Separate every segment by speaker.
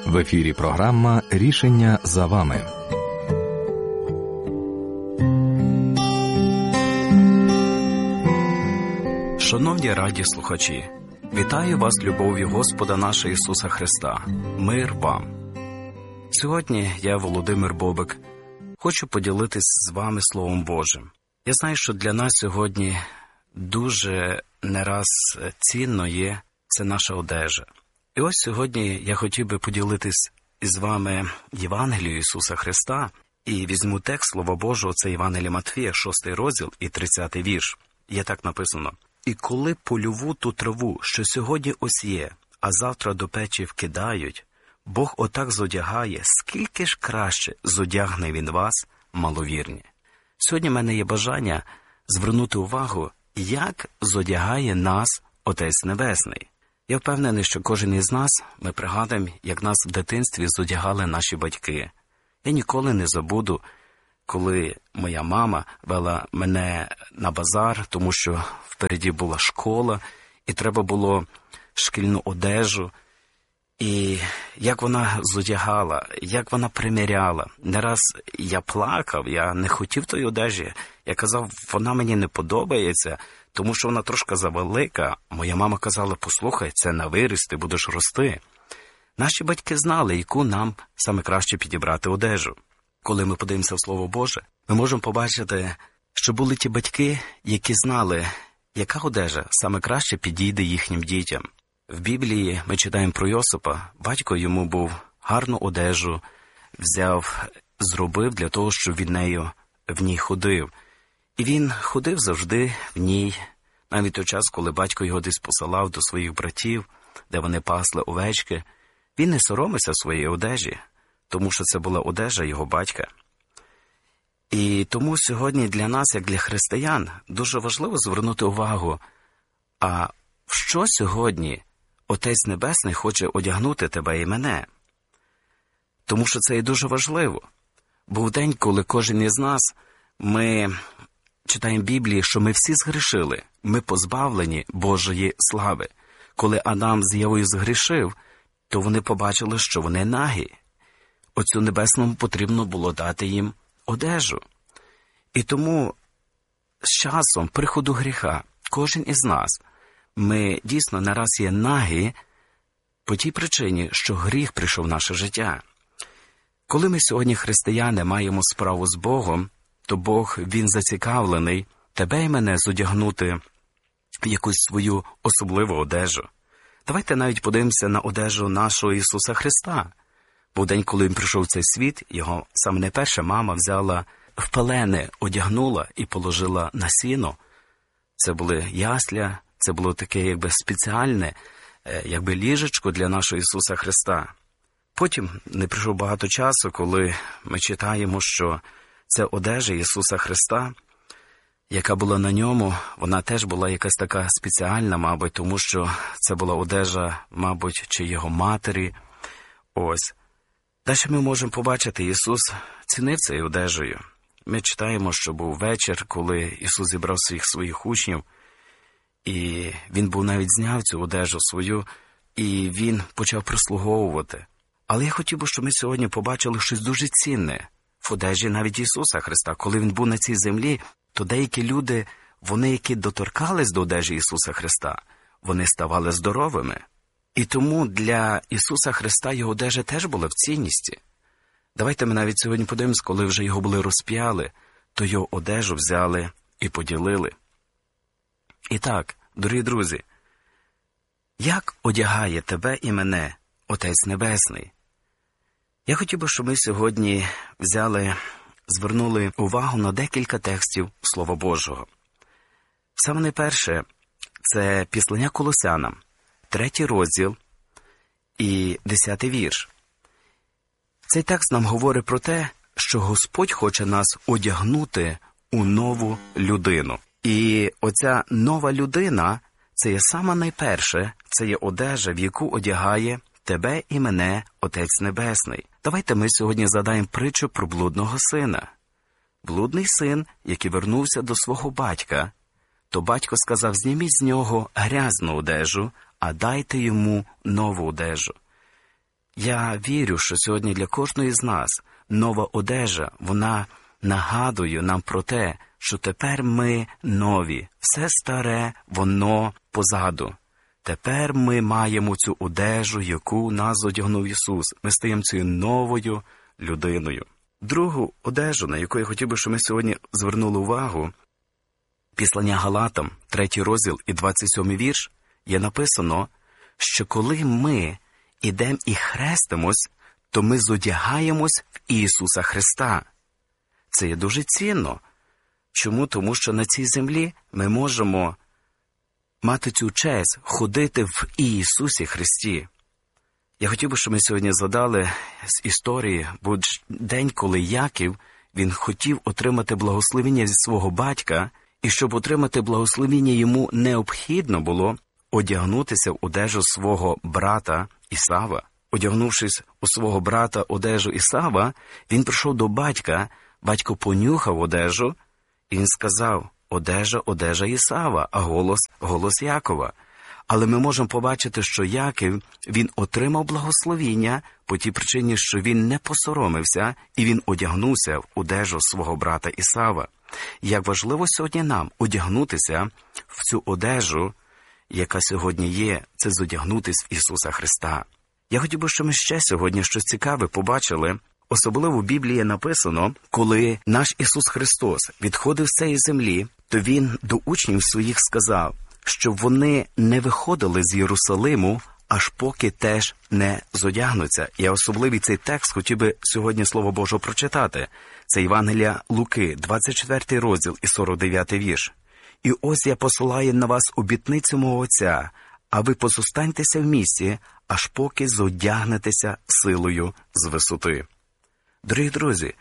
Speaker 1: В ефірі програма «Рішення за вами».
Speaker 2: Шановні радіослухачі, вітаю вас любов'ю Господа нашого Ісуса Христа. Мир вам! Сьогодні я, Володимир Бобик, хочу поділитись з вами Словом Божим. Я знаю, що для нас сьогодні дуже не раз цінно є це наша одежа. І ось сьогодні я хотів би поділитись із вами Євангелією Ісуса Христа і візьму текст Слова Божого, це Євангелія Матфія, 6 розділ і 30 вірш. Є так написано: «І коли польову ту траву, що сьогодні ось є, а завтра до печі вкидають, Бог отак зодягає, скільки ж краще зодягне Він вас, маловірні». Сьогодні в мене є бажання звернути увагу, як зодягає нас Отець Небесний. Я впевнений, що кожен із нас, ми пригадуємо, як нас в дитинстві зодягали наші батьки. Я ніколи не забуду, коли моя мама вела мене на базар, тому що впереді була школа, і треба було шкільну одежу. І як вона зодягала, як вона приміряла. Не раз я плакав, я не хотів тої одежі. Я казав, вона мені не подобається, тому що вона трошки завелика. Моя мама казала, послухай, це на виріс, ти будеш рости. Наші батьки знали, яку нам саме краще підібрати одежу. Коли ми подивимося в Слово Боже, ми можемо побачити, що були ті батьки, які знали, яка одежа саме краще підійде їхнім дітям. В Біблії ми читаємо про Йосипа. Батько йому був гарну одежу, зробив для того, щоб він в ній ходив. І він ходив завжди в ній, навіть той час, коли батько його десь посилав до своїх братів, де вони пасли овечки. Він не соромився своєї одежі, тому що це була одежа його батька. І тому сьогодні для нас, як для християн, дуже важливо звернути увагу, а в що сьогодні Отець Небесний хоче одягнути тебе і мене? Тому що це і дуже важливо. Був день, коли кожен із нас, ми читаємо в Біблії, що ми всі згрішили, ми позбавлені Божої слави. Коли Адам з Євою згрішив, то вони побачили, що вони нагі. Отцю Небесному потрібно було дати їм одежу. І тому з часом приходу гріха кожен із нас, ми дійсно не раз є нагі по тій причині, що гріх прийшов в наше життя. Коли ми сьогодні, християни, маємо справу з Богом, то Бог, Він зацікавлений тебе і мене зодягнути в якусь свою особливу одежу. Давайте навіть подивимося на одежу нашого Ісуса Христа. Був день, коли Він прийшов в цей світ, його саме найперше мама взяла в пелени, одягнула і положила на сіно. Це були ясля, це було таке якби спеціальне, якби ліжечко для нашого Ісуса Христа. Потім не пройшло багато часу, коли ми читаємо, що ця одежа Ісуса Христа, яка була на ньому, вона теж була якась така спеціальна, мабуть, тому що це була одежа, мабуть, чи його матері. Ось. Далі ми можемо побачити, Ісус цінив цією одежею. Ми читаємо, що був вечір, коли Ісус зібрав своїх учнів, і Він був навіть зняв цю одежу свою, і Він почав прислуговувати. Але я хотів би, щоб ми сьогодні побачили щось дуже цінне в одежі навіть Ісуса Христа. Коли Він був на цій землі, то деякі люди, вони, які доторкались до одежі Ісуса Христа, вони ставали здоровими. І тому для Ісуса Христа його одежа теж була в цінності. Давайте ми навіть сьогодні подивимось, коли вже його були розп'яли, то його одежу взяли і поділили. І так, дорогі друзі, як одягає тебе і мене Отець Небесний? Я хотів би, щоб ми сьогодні звернули увагу на декілька текстів Слова Божого. Саме найперше – це Післання Колосянам, 3 розділ і 10 вірш. Цей текст нам говорить про те, що Господь хоче нас одягнути у нову людину. І оця нова людина – це є саме найперше, це є одежа, в яку одягає тебе і мене Отець Небесний. Давайте ми сьогодні згадаємо притчу про блудного сина. Блудний син, який вернувся до свого батька, то батько сказав: зніміть з нього грязну одежу, а дайте йому нову одежу. Я вірю, що сьогодні для кожної з нас нова одежа, вона нагадує нам про те, що тепер ми нові. Все старе, воно позаду. Тепер ми маємо цю одежу, яку нас одягнув Ісус. Ми стаємо цією новою людиною. Другу одежу, на яку я хотів би, щоб ми сьогодні звернули увагу, Післання Галатам, 3 розділ і 27 вірш, є написано, що коли ми ідемо і хрестимось, то ми зодягаємось в Ісуса Христа. Це є дуже цінно. Чому? Тому що на цій землі ми можемо мати цю честь ходити в Ісусі Христі. Я хотів би, щоб ми сьогодні згадали з історії, був день, коли Яків, він хотів отримати благословення від свого батька, і щоб отримати благословення йому необхідно було одягнутися в одежу свого брата Ісава. Одягнувшись у свого брата одежу Ісава, він прийшов до батька, батько понюхав одежу, і він сказав: одежа Ісава, а голос Якова. Але ми можемо побачити, що Яків, він отримав благословіння по тій причині, що він не посоромився, і він одягнувся в одежу свого брата Ісава. Як важливо сьогодні нам одягнутися в цю одежу, яка сьогодні є, це зодягнутись в Ісуса Христа. Я хотів би, щоб ми ще сьогодні щось цікаве побачили. Особливо в Біблії написано, коли наш Ісус Христос відходив з цієї землі, то Він до учнів своїх сказав, щоб вони не виходили з Єрусалиму, аж поки теж не зодягнуться. Я особливий цей текст хотів би сьогодні Слово Боже прочитати. Це Євангелія Луки, 24 розділ і 49 вірш. «І ось я посилаю на вас обітницю мого Отця, а ви позостаньтеся в місті, аж поки зодягнетеся силою з висоти». Дорогі друзі,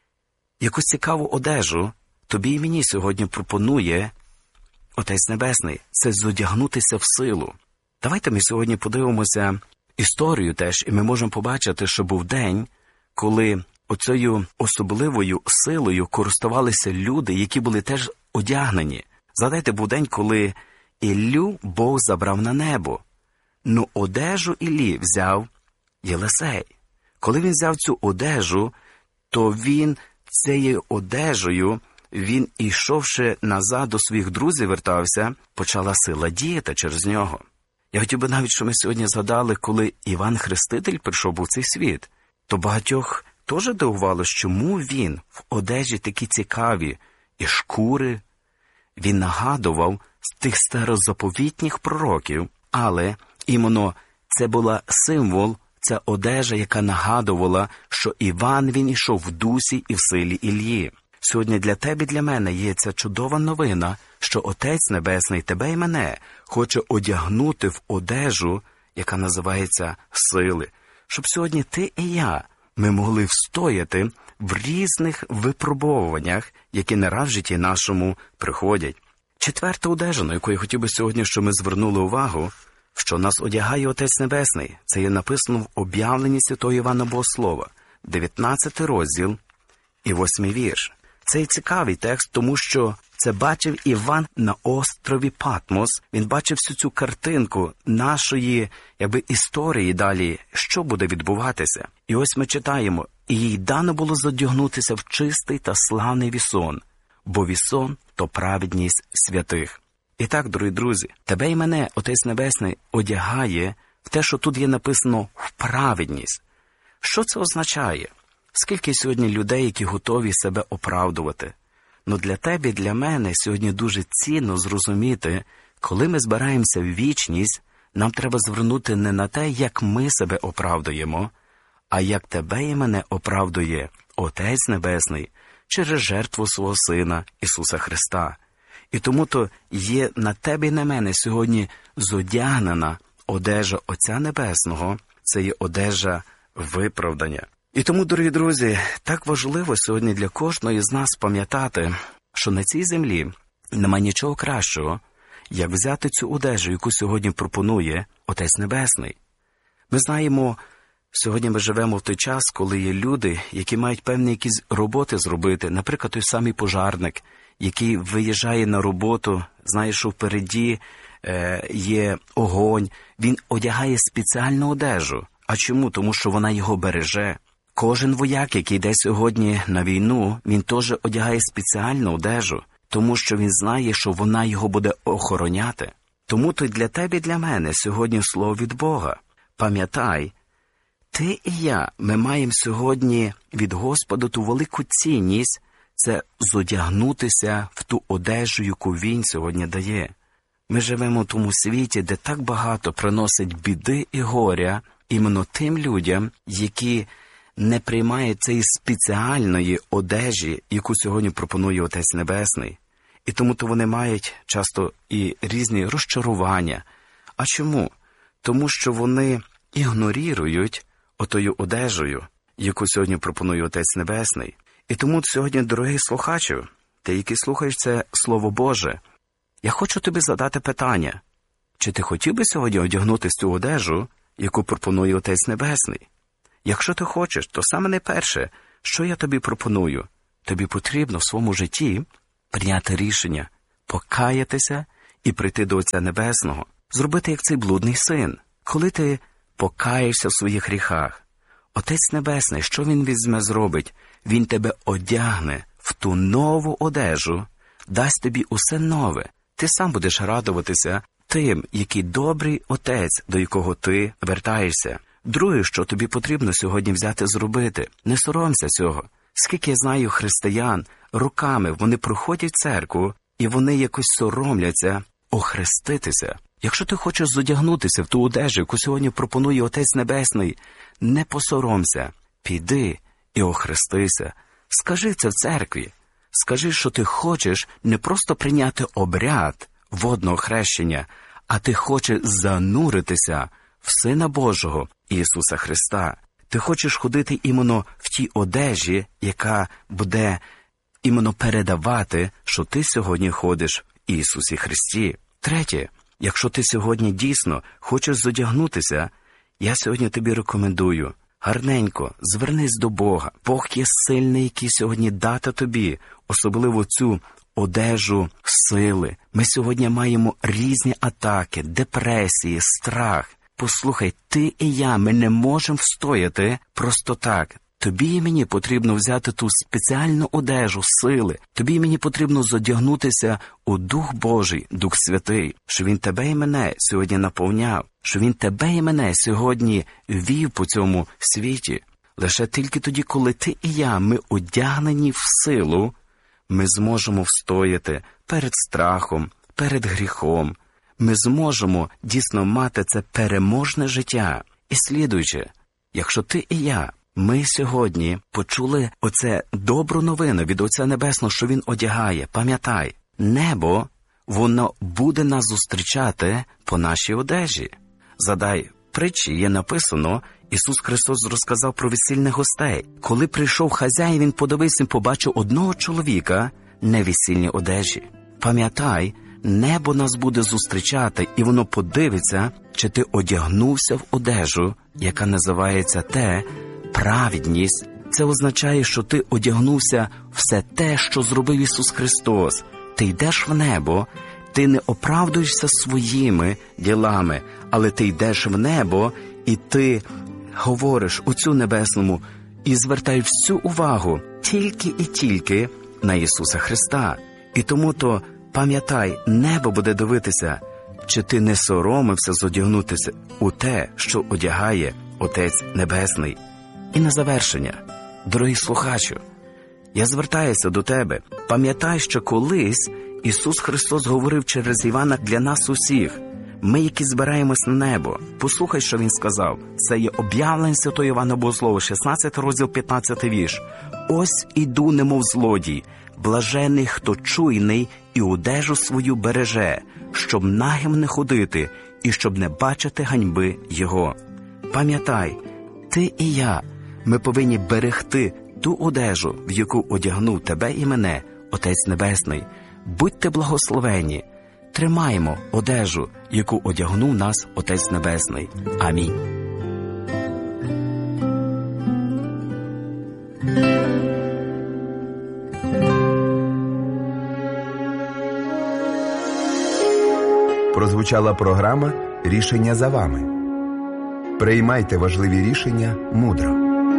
Speaker 2: якусь цікаву одежу тобі і мені сьогодні пропонує Отець Небесний – це зодягнутися в силу. Давайте ми сьогодні подивимося історію теж, і ми можемо побачити, що був день, коли оцею особливою силою користувалися люди, які були теж одягнені. Згадайте, був день, коли Іллю Бог забрав на небо. Но одежу Іллі взяв Єлисей. Коли він взяв цю одежу, то він цією одежею, він, ішовши назад до своїх друзів, вертався, почала сила діяти через нього. Я хотів би навіть, що ми сьогодні згадали, коли Іван Хреститель прийшов у цей світ, то багатьох теж дивувало, чому він в одежі такі цікаві і шкури. Він нагадував з тих старозаповітніх пророків, але іменно це була символ, ця одежа, яка нагадувала, що Іван, він ішов в дусі і в силі Іллі. Сьогодні для тебе і для мене є ця чудова новина, що Отець Небесний тебе і мене хоче одягнути в одежу, яка називається сили. Щоб сьогодні ти і я, ми могли встояти в різних випробовуваннях, які не раз в житті нашому приходять. Четверта одежа, на яку я хотів би сьогодні, щоб ми звернули увагу, що нас одягає Отець Небесний. Це є написано в об'явленні святого Івана Богослова, 19 розділ і 8 вірш. Це цікавий текст, тому що це бачив Іван на острові Патмос. Він бачив всю цю картинку нашої, історії далі, що буде відбуватися. І ось ми читаємо: «І їй дано було задягнутися в чистий та славний вісон, бо вісон – то праведність святих». І так, дорогі друзі, тебе і мене Отець Небесний одягає в те, що тут є написано «в праведність». Що це означає? Скільки сьогодні людей, які готові себе оправдувати? Но для тебе і для мене сьогодні дуже цінно зрозуміти, коли ми збираємося в вічність, нам треба звернути не на те, як ми себе оправдуємо, а як тебе і мене оправдує Отець Небесний через жертву свого Сина Ісуса Христа. І тому-то є на тебе і на мене сьогодні зодягнена одежа Отця Небесного, це є одежа виправдання. І тому, дорогі друзі, так важливо сьогодні для кожної з нас пам'ятати, що на цій землі немає нічого кращого, як взяти цю одежу, яку сьогодні пропонує Отець Небесний. Ми знаємо, сьогодні ми живемо в той час, коли є люди, які мають певні якісь роботи зробити, наприклад, той самий пожарник, який виїжджає на роботу, знає, що впереді є огонь, він одягає спеціальну одежу А чому? Тому що вона його береже. Кожен вояк, який йде сьогодні на війну, він теж одягає спеціальну одежу, тому що він знає, що вона його буде охороняти. Тому то й для тебе і для мене сьогодні слово від Бога. Пам'ятай, ти і я, ми маємо сьогодні від Господа ту велику цінність – це зодягнутися в ту одежу, яку Він сьогодні дає. Ми живемо в тому світі, де так багато приносить біди і горя іменно тим людям, які не приймають цієї спеціальної одежі, яку сьогодні пропонує Отець Небесний. І тому-то вони мають часто і різні розчарування. А чому? Тому що вони ігнорують отою одежею, яку сьогодні пропонує Отець Небесний. І тому сьогодні, дорогий слухачу, ти, який слухаєш це Слово Боже, я хочу тобі задати питання. Чи ти хотів би сьогодні одягнутися в цю одежу, яку пропонує Отець Небесний? Якщо ти хочеш, то саме найперше, що я тобі пропоную? Тобі потрібно в своєму житті прийняти рішення, покаятися і прийти до Отця Небесного, зробити як цей блудний син. Коли ти покаєшся в своїх гріхах, Отець Небесний, що Він візьме зробить? Він тебе одягне в ту нову одежу, дасть тобі усе нове. Ти сам будеш радуватися тим, який добрий Отець, до якого ти вертаєшся. Друге, що тобі потрібно сьогодні взяти зробити, не соромся цього. Скільки я знаю християн, роками вони проходять церкву, і вони якось соромляться охреститися. Якщо ти хочеш зодягнутися в ту одежу, яку сьогодні пропонує Отець Небесний, не посоромся, піди і охрестися. Скажи це в церкві. Скажи, що ти хочеш не просто прийняти обряд водного хрещення, а ти хочеш зануритися в Сина Божого Ісуса Христа. Ти хочеш ходити іменно в тій одежі, яка буде іменно передавати, що ти сьогодні ходиш в Ісусі Христі. Третє, якщо ти сьогодні дійсно хочеш зодягнутися, я сьогодні тобі рекомендую, гарненько звернись до Бога. Бог є сильний, який сьогодні дати тобі, особливо цю одежу сили. Ми сьогодні маємо різні атаки, депресії, страх. Послухай, ти і я, ми не можемо встояти просто так. Тобі і мені потрібно взяти ту спеціальну одежу сили. Тобі і мені потрібно зодягнутися у Дух Божий, Дух Святий, що Він тебе і мене сьогодні наповняв, що Він тебе і мене сьогодні вів по цьому світі. Лише тільки тоді, коли ти і я, ми одягнені в силу, ми зможемо встояти перед страхом, перед гріхом. Ми зможемо дійсно мати це переможне життя. І слідуючи, якщо ти і я, ми сьогодні почули оце добру новину від Отця Небесного, що Він одягає. Пам'ятай, небо, воно буде нас зустрічати по нашій одежі. Задай притчі, є написано, Ісус Христос розказав про весільних гостей. Коли прийшов хазяїн, він подивився і побачив одного чоловіка не в весільній одежі. Пам'ятай, небо нас буде зустрічати, і воно подивиться, чи ти одягнувся в одежу, яка називається праведність. Це означає, що ти одягнувся все те, що зробив Ісус Христос. Ти йдеш в небо, ти не оправдуєшся своїми ділами, але ти йдеш в небо, і ти говориш Отцю Небесному і звертаєш всю увагу тільки і тільки на Ісуса Христа. І тому-то пам'ятай, небо буде дивитися, чи ти не соромився зодягнутися у те, що одягає Отець Небесний. І на завершення, дорогий слухачу, я звертаюся до тебе. Пам'ятай, що колись Ісус Христос говорив через Івана для нас усіх. Ми, які збираємось на небо. Послухай, що Він сказав. Це є об'явлення Святого Івана Богослова, 16 розділ, 15 вірш. «Ось іду, немов злодій, блажений, хто чуйний і одежу свою береже, щоб нагим не ходити і щоб не бачити ганьби Його». Пам'ятай, ти і я, ми повинні берегти ту одежу, в яку одягнув тебе і мене Отець Небесний. Будьте благословені. Тримаємо одежу, яку одягнув нас Отець Небесний. Амінь.
Speaker 3: Прозвучала програма «Рішення за вами». Приймайте важливі рішення мудро.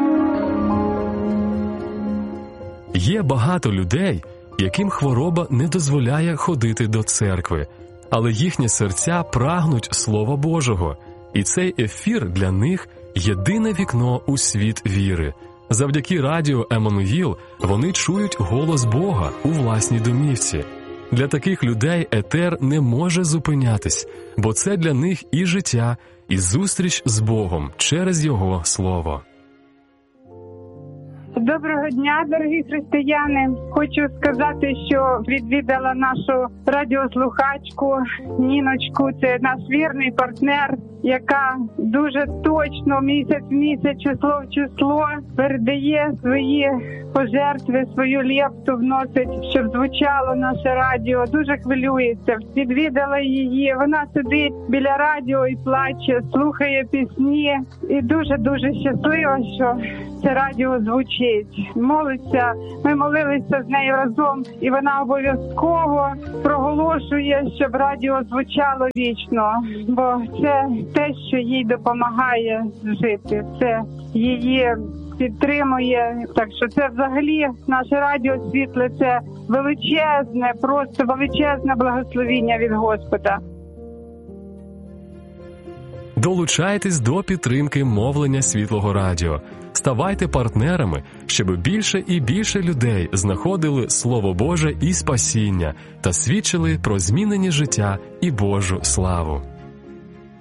Speaker 4: Є багато людей, яким хвороба не дозволяє ходити до церкви, але їхні серця прагнуть Слова Божого, і цей ефір для них – єдине вікно у світ віри. Завдяки радіо «Еммануїл» вони чують голос Бога у власній домівці. Для таких людей етер не може зупинятись, бо це для них і життя, і зустріч з Богом через Його Слово.
Speaker 5: Доброго дня, дорогі християни! Хочу сказати, що відвідала нашу радіослухачку Ніночку. Це наш вірний партнер, яка дуже точно місяць в місяць, число в число передає свої пожертви, свою лепту вносить, щоб звучало наше радіо. Дуже хвилюється. Відвідала її. Вона сидить біля радіо і плаче, слухає пісні. І дуже-дуже щаслива, що це радіо звучить. Молиться. Ми молилися з нею разом, і вона обов'язково проголошує, щоб радіо звучало вічно. Бо це те, що їй допомагає жити. Це її підтримує. Так що це взагалі наше радіо світле, це величезне, просто величезне благословіння від Господа.
Speaker 4: Долучайтесь до підтримки мовлення Світлого Радіо. Ставайте партнерами, щоб більше і більше людей знаходили Слово Боже і спасіння та свідчили про змінені життя і Божу славу.